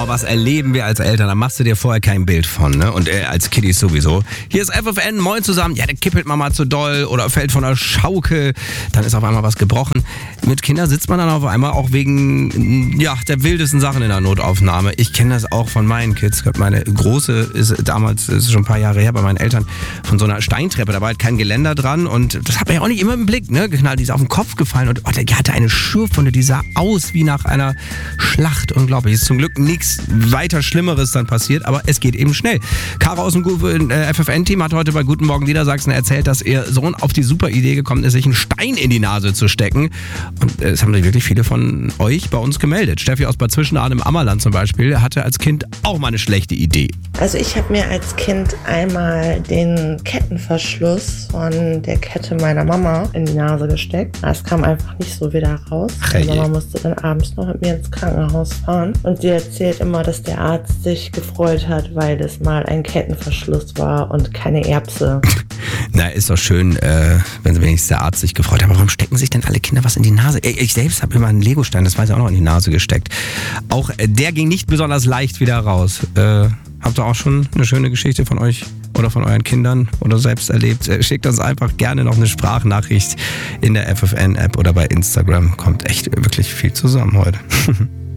was erleben wir als Eltern? Da machst du dir vorher kein Bild von, ne? Und als Kiddies sowieso. Hier ist FFN, moin zusammen. Ja, der kippelt Mama zu doll oder fällt von der Schaukel. Dann ist auf einmal was gebrochen. Mit Kindern sitzt man dann auf einmal auch wegen der wildesten Sachen in der Notaufnahme. Ich kenne das auch von meinen Kids. Meine Große ist damals, ist schon ein paar Jahre her, bei meinen Eltern von so einer Steintreppe. Da war halt kein Geländer dran und das hat man ja auch nicht immer im Blick, ne? Die ist auf den Kopf gefallen und die hatte eine Schürfwunde, die sah aus wie nach einer Schlacht. Unglaublich. Ist zum Glück nichts weiter Schlimmeres dann passiert, aber es geht eben schnell. Caro aus dem FFN-Team hat heute bei Guten Morgen Niedersachsen erzählt, dass ihr Sohn auf die super Idee gekommen ist, sich einen Stein in die Nase zu stecken. Und es haben sich wirklich viele von euch bei uns gemeldet. Steffi aus Bad Zwischenahn im Ammerland zum Beispiel hatte als Kind auch mal eine schlechte Idee. Also ich habe mir als Kind einmal den Kettenverschluss von der Kette meiner Mama in die Nase gesteckt. Das kam einfach nicht so wieder raus. Meine Mama musste dann abends noch mit mir ins Krankenhaus fahren. Und sie erzählt immer, dass der Arzt sich gefreut hat, weil es mal ein Kettenverschluss war und keine Erbse. Na, ist doch schön, wenn wenigstens der Arzt sich gefreut hat. Aber warum stecken sich denn alle Kinder was in die Nase? Ich selbst habe immer einen Legostein, das weiß ich auch noch, in die Nase gesteckt. Auch der ging nicht besonders leicht wieder raus. Habt ihr auch schon eine schöne Geschichte von euch oder von euren Kindern oder selbst erlebt? Schickt uns einfach gerne noch eine Sprachnachricht in der FFN-App oder bei Instagram. Kommt echt wirklich viel zusammen heute.